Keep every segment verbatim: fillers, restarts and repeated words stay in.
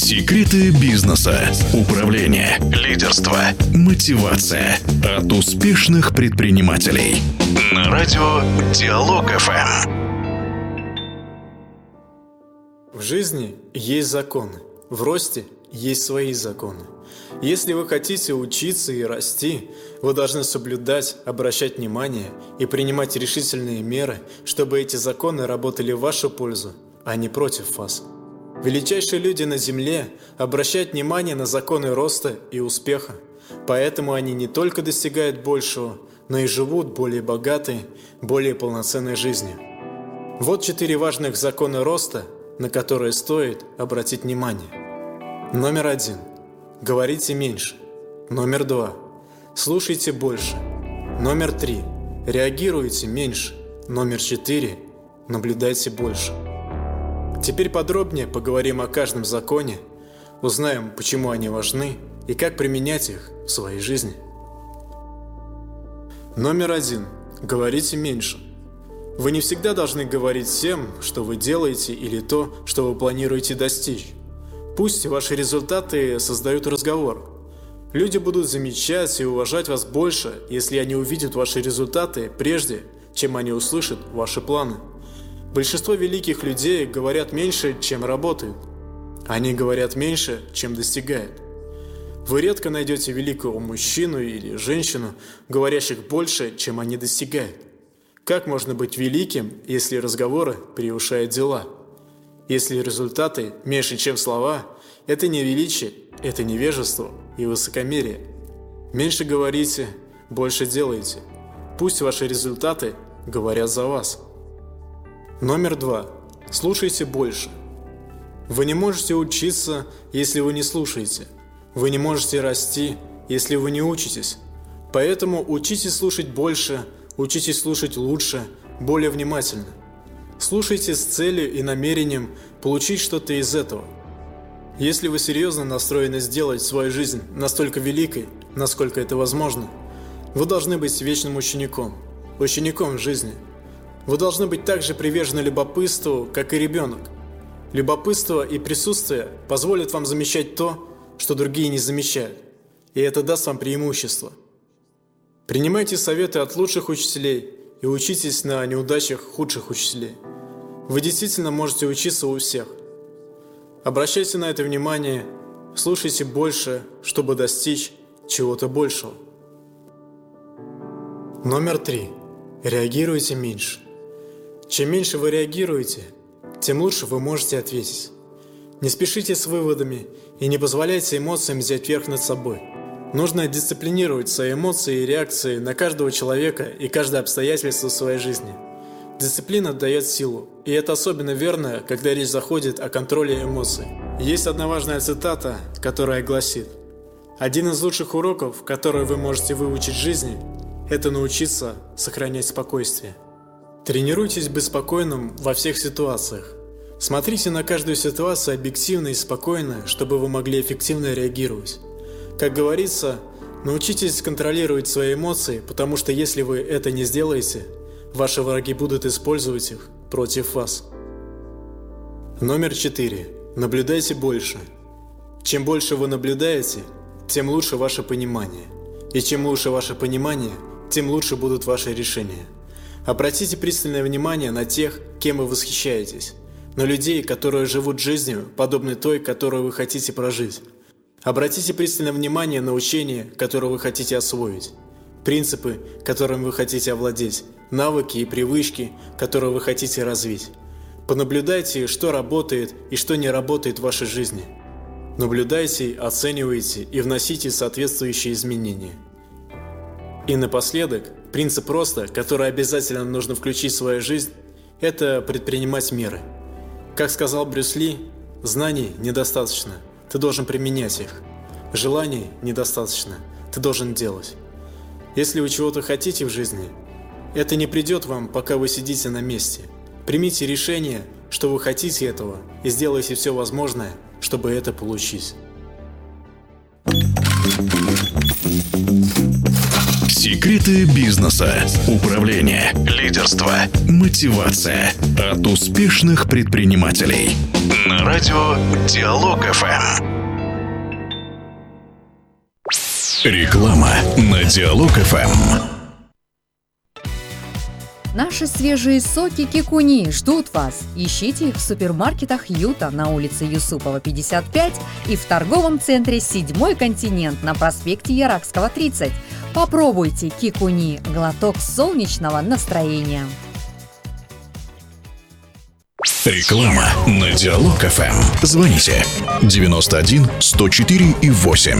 Секреты бизнеса, управления, лидерства, мотивация от успешных предпринимателей. На радио Диалог эф эм. В жизни есть законы, в росте есть свои законы. Если вы хотите учиться и расти, вы должны соблюдать, обращать внимание и принимать решительные меры, чтобы эти законы работали в вашу пользу, а не против вас. Величайшие люди на Земле обращают внимание на законы роста и успеха, поэтому они не только достигают большего, но и живут более богатой, более полноценной жизнью. Вот четыре важных закона роста, на которые стоит обратить внимание. Номер один. Говорите меньше. Номер два. Слушайте больше. Номер три. Реагируйте меньше. Номер четыре. Наблюдайте больше. Теперь подробнее поговорим о каждом законе, узнаем, почему они важны и как применять их в своей жизни. Номер один. Говорите меньше. Вы не всегда должны говорить всем, что вы делаете или то, что вы планируете достичь. Пусть ваши результаты создают разговор. Люди будут замечать и уважать вас больше, если они увидят ваши результаты прежде, чем они услышат ваши планы. Большинство великих людей говорят меньше, чем работают. Они говорят меньше, чем достигают. Вы редко найдете великого мужчину или женщину, говорящих больше, чем они достигают. Как можно быть великим, если разговоры превышают дела? Если результаты меньше, чем слова, это не величие, это невежество и высокомерие. Меньше говорите, больше делайте. Пусть ваши результаты говорят за вас. Номер два. Слушайте больше. Вы не можете учиться, если вы не слушаете. Вы не можете расти, если вы не учитесь. Поэтому учитесь слушать больше, учитесь слушать лучше, более внимательно. Слушайте с целью и намерением получить что-то из этого. Если вы серьезно настроены сделать свою жизнь настолько великой, насколько это возможно, вы должны быть вечным учеником, учеником жизни. Вы должны быть так же привержены любопытству, как и ребенок. Любопытство и присутствие позволят вам замечать то, что другие не замечают, и это даст вам преимущество. Принимайте советы от лучших учителей и учитесь на неудачах худших учителей. Вы действительно можете учиться у всех. Обращайте на это внимание, слушайте больше, чтобы достичь чего-то большего. Номер три. Реагируйте меньше. Чем меньше вы реагируете, тем лучше вы можете ответить. Не спешите с выводами и не позволяйте эмоциям взять верх над собой. Нужно дисциплинировать свои эмоции и реакции на каждого человека и каждое обстоятельство в своей жизни. Дисциплина дает силу, и это особенно верно, когда речь заходит о контроле эмоций. Есть одна важная цитата, которая гласит: «Один из лучших уроков, которые вы можете выучить в жизни, это научиться сохранять спокойствие». Тренируйтесь быть спокойным во всех ситуациях. Смотрите на каждую ситуацию объективно и спокойно, чтобы вы могли эффективно реагировать. Как говорится, научитесь контролировать свои эмоции, потому что если вы это не сделаете, ваши враги будут использовать их против вас. Номер четыре. Наблюдайте больше. Чем больше вы наблюдаете, тем лучше ваше понимание. И чем лучше ваше понимание, тем лучше будут ваши решения. Обратите пристальное внимание на тех, кем вы восхищаетесь, на людей, которые живут жизнью, подобной той, которую вы хотите прожить. Обратите пристальное внимание на учения, которые вы хотите освоить, принципы, которыми вы хотите овладеть, навыки и привычки, которые вы хотите развить. Понаблюдайте, что работает и что не работает в вашей жизни. Наблюдайте, оценивайте и вносите соответствующие изменения. И напоследок, принцип роста, который обязательно нужно включить в свою жизнь, это предпринимать меры. Как сказал Брюс Ли, знаний недостаточно, ты должен применять их. Желаний недостаточно, ты должен делать. Если вы чего-то хотите в жизни, это не придет вам, пока вы сидите на месте. Примите решение, что вы хотите этого, и сделайте все возможное, чтобы это получить. Секреты бизнеса, управления, лидерства, мотивация от успешных предпринимателей. На радио Диалог-эф эм. Реклама на Диалог-эф эм. Наши свежие соки Кикуни ждут вас. Ищите их в супермаркетах Юта на улице Юсупова, пятьдесят пять и в торговом центре «Седьмой континент» на проспекте Яракского, тридцать. Попробуйте Кикуни – глоток солнечного настроения. Реклама на Диалог-эф эм. Звоните девяносто один сто четыре и восемь.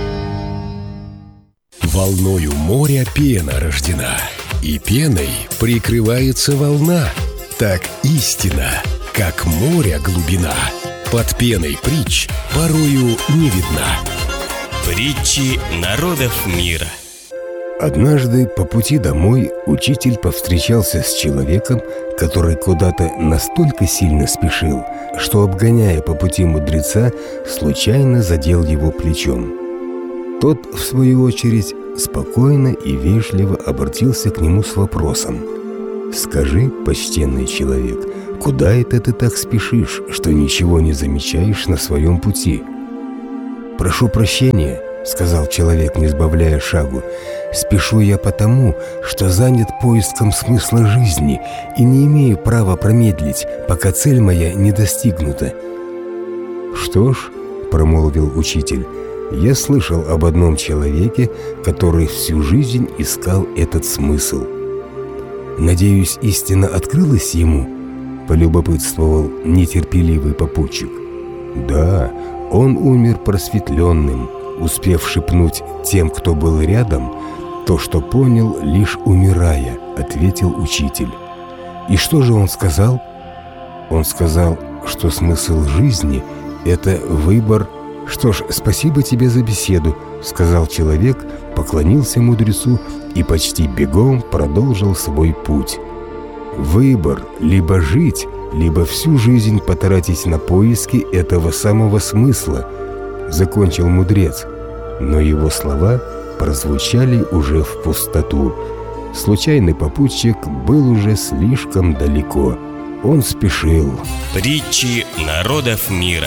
Волною моря пена рождена, и пеной прикрывается волна. Так истина, как моря глубина, под пеной притч порою не видна. Притчи народов мира. Однажды по пути домой учитель повстречался с человеком, который куда-то настолько сильно спешил, что, обгоняя по пути мудреца, случайно задел его плечом. Тот, в свою очередь, спокойно и вежливо обратился к нему с вопросом: «Скажи, почтенный человек, куда это ты так спешишь, что ничего не замечаешь на своем пути?» «Прошу прощения», — сказал человек, не сбавляя шагу, — «спешу я потому, что занят поиском смысла жизни и не имею права промедлить, пока цель моя не достигнута». «Что ж», — промолвил учитель, — «я слышал об одном человеке, который всю жизнь искал этот смысл». «Надеюсь, истина открылась ему?» — полюбопытствовал нетерпеливый попутчик. «Да, он умер просветленным, успев шепнуть тем, кто был рядом, то, что понял, лишь умирая», — ответил учитель. «И что же он сказал?» «Он сказал, что смысл жизни — это выбор». «Что ж, спасибо тебе за беседу», — сказал человек, поклонился мудрецу и почти бегом продолжил свой путь. «Выбор — либо жить, либо всю жизнь потратить на поиски этого самого смысла», — закончил мудрец, но его слова прозвучали уже в пустоту. Случайный попутчик был уже слишком далеко. Он спешил. Притчи народов мира.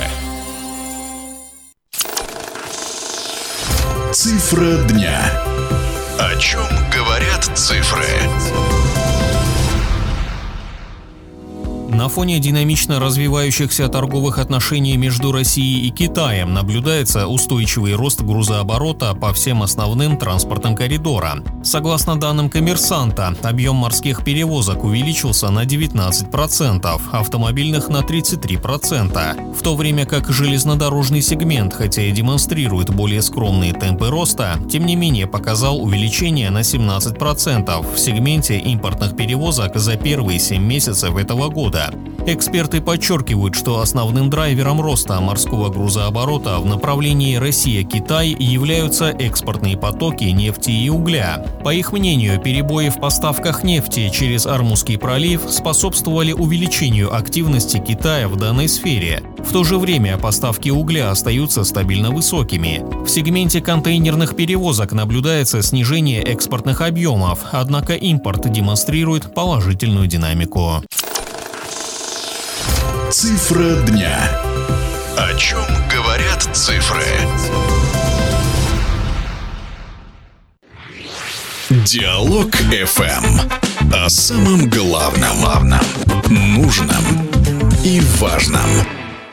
Цифра дня. О чем говорят цифры? На фоне динамично развивающихся торговых отношений между Россией и Китаем наблюдается устойчивый рост грузооборота по всем основным транспортным коридорам. Согласно данным «Коммерсанта», объем морских перевозок увеличился на девятнадцать процентов, автомобильных на тридцать три процента, в то время как железнодорожный сегмент, хотя и демонстрирует более скромные темпы роста, тем не менее показал увеличение на семнадцать процентов в сегменте импортных перевозок за первые семь месяцев этого года. Эксперты подчеркивают, что основным драйвером роста морского грузооборота в направлении Россия-Китай являются экспортные потоки нефти и угля. По их мнению, перебои в поставках нефти через Ормузский пролив способствовали увеличению активности Китая в данной сфере. В то же время поставки угля остаются стабильно высокими. В сегменте контейнерных перевозок наблюдается снижение экспортных объемов, однако импорт демонстрирует положительную динамику. Цифра дня. О чем говорят цифры? Диалог-эф эм. О самом главном, главном, нужном и важном.